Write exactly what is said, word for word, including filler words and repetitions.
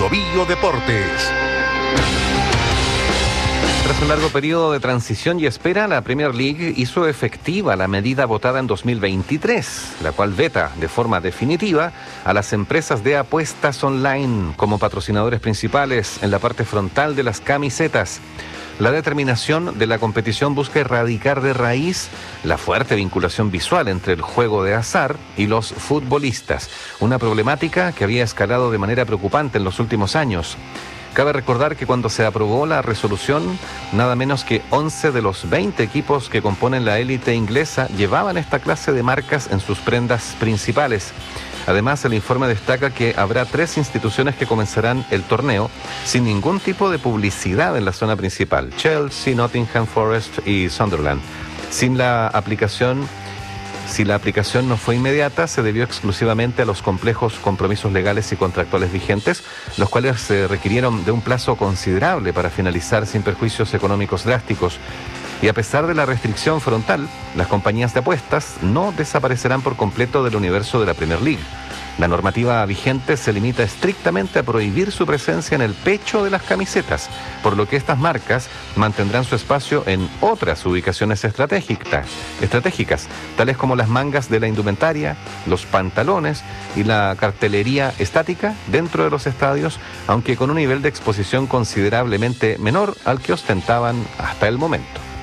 Bio Bio Deportes. Tras un largo periodo de transición y espera, la Premier League hizo efectiva la medida votada en dos mil veintitrés, la cual veta de forma definitiva a las empresas de apuestas online como patrocinadores principales en la parte frontal de las camisetas. La determinación de la competición busca erradicar de raíz la fuerte vinculación visual entre el juego de azar y los futbolistas, una problemática que había escalado de manera preocupante en los últimos años. Cabe recordar que cuando se aprobó la resolución, nada menos que once de los veinte equipos que componen la élite inglesa llevaban esta clase de marcas en sus prendas principales. Además, el informe destaca que habrá tres instituciones que comenzarán el torneo sin ningún tipo de publicidad en la zona principal: Chelsea, Nottingham Forest y Sunderland. Sin la aplicación... Si la aplicación no fue inmediata, se debió exclusivamente a los complejos compromisos legales y contractuales vigentes, los cuales se requirieron de un plazo considerable para finalizar sin perjuicios económicos drásticos. Y a pesar de la restricción frontal, las compañías de apuestas no desaparecerán por completo del universo de la Premier League. La normativa vigente se limita estrictamente a prohibir su presencia en el pecho de las camisetas, por lo que estas marcas mantendrán su espacio en otras ubicaciones estratégicas, estratégicas, tales como las mangas de la indumentaria, los pantalones y la cartelería estática dentro de los estadios, aunque con un nivel de exposición considerablemente menor al que ostentaban hasta el momento.